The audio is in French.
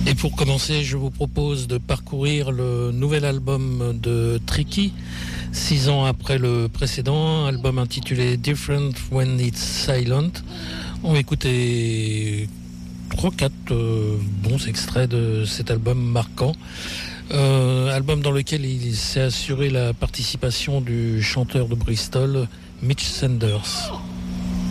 Et pour commencer, je vous propose de parcourir le nouvel album de Tricky, 6 ans après le précédent, album intitulé Different When It's Silent. On va écouter 3-4 bons extraits de cet album marquant. Album dans lequel il s'est assuré la participation du chanteur de Bristol, Mitch Sanders.